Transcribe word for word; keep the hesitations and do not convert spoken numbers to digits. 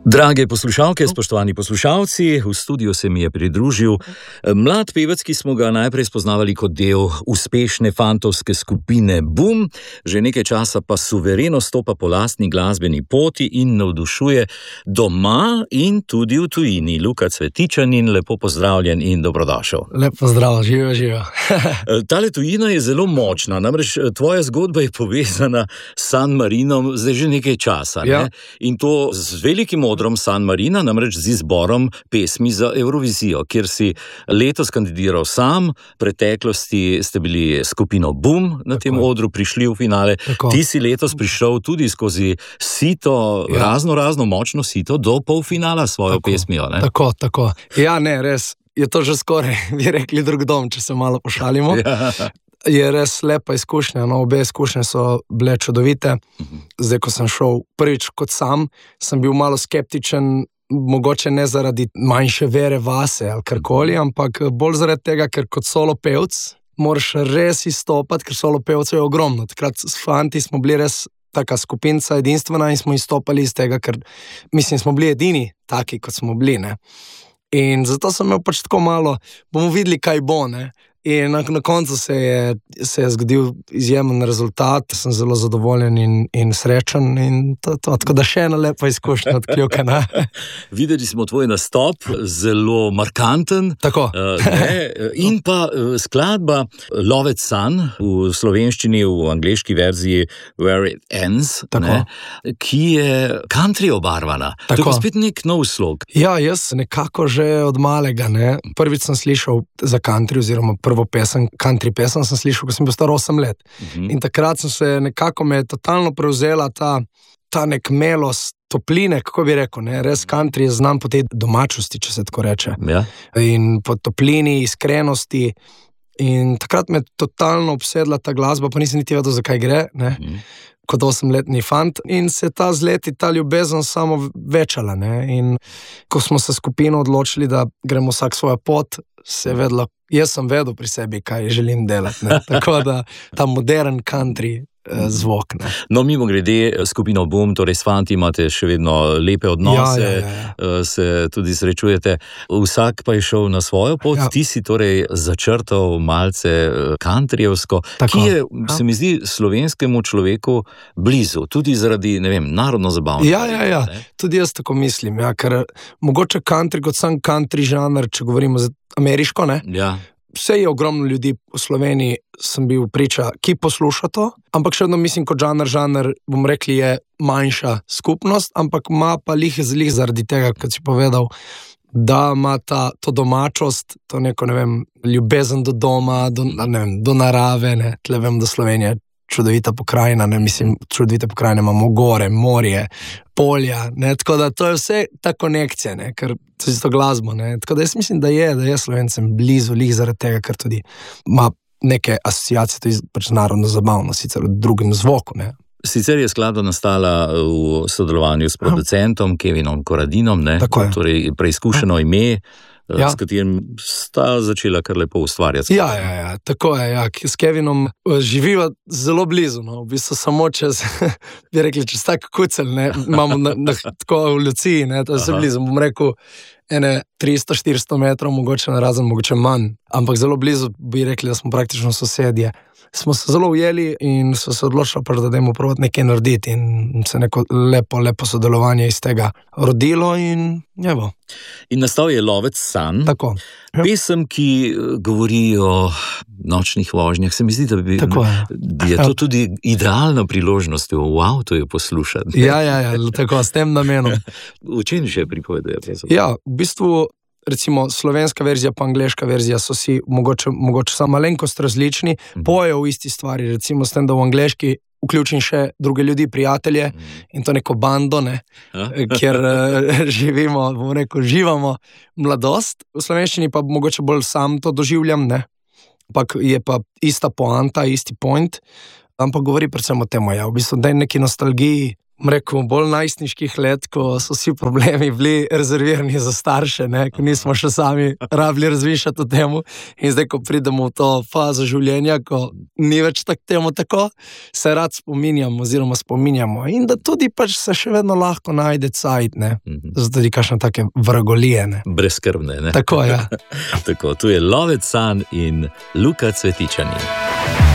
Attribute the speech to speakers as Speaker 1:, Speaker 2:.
Speaker 1: Drage poslušalke, spoštovani poslušalci, v studiu se mi je pridružil mlad pevec, ki smo ga najprej spoznavali kot del uspešne fantovske skupine Bum, že nekaj časa pa suvereno stopa po lastni glasbeni poti in navdušuje doma in tudi v tujini. Luka Cvetičanin, lepo pozdravljen in dobrodošel.
Speaker 2: Lep pozdrav, živijo, živijo.
Speaker 1: Tale tujina je zelo močna, namreč tvoja zgodba je povezana s San Marinom zdaj že nekaj časa,
Speaker 2: Ja.
Speaker 1: ne? In to z velikim odrom San Marina, namreč z izborom pesmi za Eurovizijo, kjer si letos kandidiral sam, v preteklosti ste bili skupino Bum na tem
Speaker 2: Tako je.
Speaker 1: odru, prišli v finale.
Speaker 2: Tako.
Speaker 1: Ti si letos prišel tudi skozi sito,
Speaker 2: Ja.
Speaker 1: razno razno močno sito, do polfinala s svojo
Speaker 2: Tako.
Speaker 1: pesmijo, ne?
Speaker 2: Tako, tako. Ja, ne, res, je to že skoraj, bi rekli, drug dom, če se malo pošalimo.
Speaker 1: Ja.
Speaker 2: Je res lepa izkušnja, no, obe izkušnje so bile čudovite. Zdaj, ko sem šel prvič kot sam, sem bil malo skeptičen, mogoče ne zaradi manjše vere vase ali karkoli, ampak bolj zaradi tega, ker kot solo pevc moraš res izstopati, ker solo pevcev je ogromno. Takrat s fanti smo bili res taka skupinca edinstvena in smo izstopali iz tega, ker mislim, smo bili edini taki, kot smo bili, ne. In zato sem imel pač tako malo, bomo videli, kaj bo, ne. In na, na koncu se je, se je zgodil izjemen rezultat, sem zelo zadovoljen in, in srečen in to, to, tako da še ena lepa izkušnja od kljuka, ne.
Speaker 1: Videli smo tvoj nastop, zelo markanten.
Speaker 2: Tako.
Speaker 1: Uh, ne, in pa uh, skladba Lovec San v slovenščini, v angleški verziji Where It Ends,
Speaker 2: Tako.
Speaker 1: ne, ki je country obarvana. To je
Speaker 2: Tako.
Speaker 1: pa spet nek nov slog.
Speaker 2: Ja, jaz nekako že od malega, ne. Prvič sem slišal za country oziroma prvo pesem, country pesem sem slišal, ko sem bil star osem let.
Speaker 1: Mhm.
Speaker 2: In takrat sem se nekako me je totalno prevzela ta, ta nek melost, topline, kako bi rekel, ne, res country je znam po tej domačnosti, če se tako reče.
Speaker 1: Ja.
Speaker 2: In po toplini, iskrenosti. In takrat me je totalno obsedla ta glasba, pa nisem niti vedel, zakaj gre, ne,
Speaker 1: Mhm.
Speaker 2: kot osemletni fant. In se je ta z leti, ta ljubezen samo večala, ne. In ko smo se skupino odločili, da gremo vsak svojo pot, se je vedlo, jaz sem vedel pri sebi, kaj želim delati, ne. Tako da ta modern country eh, zvok, ne.
Speaker 1: No, mimo grede, skupino Bum, torej s fanti imate še vedno lepe odnose,
Speaker 2: Ja, ja, ja, ja.
Speaker 1: eh, se tudi srečujete. Vsak pa je šel na svojo pot,
Speaker 2: Ja.
Speaker 1: ti si torej začrtal malce eh, countryjevsko,
Speaker 2: Tako.
Speaker 1: ki je,
Speaker 2: Ja.
Speaker 1: se mi zdi, slovenskemu človeku blizu, tudi zaradi, ne vem, narodno zabavno.
Speaker 2: Ja, ja, ja, tudi jaz tako mislim, ja, ker mogoče country kot sam country žanr, če govorimo za ameriško, ne,
Speaker 1: Ja.
Speaker 2: vse je ogromno ljudi v Sloveniji, sem bil priča, ki posluša to, ampak še vedno mislim, kot žanr, žanr, bom rekli, je manjša skupnost, ampak ima pa lih zlih zaradi tega, kot si povedal, da ima ta, to domačost, to neko, ne vem, ljubezen do doma, do, ne vem, do narave, ne, tle vem, da Slovenija je čudovita pokrajina, ne, mislim, čudovite pokrajine imamo gore, morje, polja, ne, tako da to je vse ta konekcija, ne, ker to je isto glasbo, ne, tako da jaz mislim, da je, da je Slovencem blizu, lih zaradi tega, ker tudi ima neke asociacije, to je pač narodno zabavno, sicer v drugem zvoku, ne.
Speaker 1: Sicer je skladba nastala v sodelovanju s producentom Kevinom Koradinom, ne?
Speaker 2: Tako je.
Speaker 1: Torej preizkušeno ime,
Speaker 2: Ja.
Speaker 1: s katerim sta začela kar lepo ustvarjati.
Speaker 2: Ja, ja, ja, tako je, ja, s Kevinom eh, živiva zelo blizu, no, v bistvu samo čez, bi rekli, čez tak kucelj, ne, imamo na, na, tako v Luciji, ne, to je vse
Speaker 1: Aha.
Speaker 2: blizu, bom rekel, ene tristo štiristo metrov, mogoče narazen, mogoče manj, ampak zelo blizu bi rekli, da smo praktično sosedje. Smo se zelo ujeli in so se odločili, pač, da dajmo probati nekaj narediti in se neko lepo, lepo sodelovanje iz tega rodilo in evo,
Speaker 1: In nastal je Lovec San,
Speaker 2: tako. Ja.
Speaker 1: pesem, ki eh, govori o nočnih vožnjah. Se mi zdi, da bi
Speaker 2: Tako je.
Speaker 1: da je to tudi idealna priložnost v avtu jo poslušati.
Speaker 2: Ja, ja, ja, tako, s tem namenom.
Speaker 1: V čem še pripoveduje pesem?
Speaker 2: Ja, v bistvu, recimo, slovenska verzija pa angleška verzija so si mogoče, mogoče samo malenkost različni, pojejo v isti stvari, recimo s tem, da v angleški vključim še druge ljudi, prijatelje in to neko bando, ne, kjer uh, živimo, bomo rekel, živamo mladost. V slovenščini pa mogoče bolj sam to doživljam, ne, ampak je pa ista poanta, isti point, ampak govori predvsem o tem, ja, v bistvu, da je neki nostalgiji, rekel, bolj najstniških let, ko so vsi problemi bili rezervirani za starše, ne? Ko nismo še sami rabili razmišljati o temu. In zdaj, ko pridemo v to fazo življenja, ko ni več tak temu tako, se rad spominjamo oziroma spominjamo. In da tudi pač se še vedno lahko najde cajt, ne? Zato tudi kakšne take vragolije, ne?
Speaker 1: Brezskrbne, ne?
Speaker 2: Tako, ja.
Speaker 1: Tako, tu je Lovec San in Luka Cvetičanin.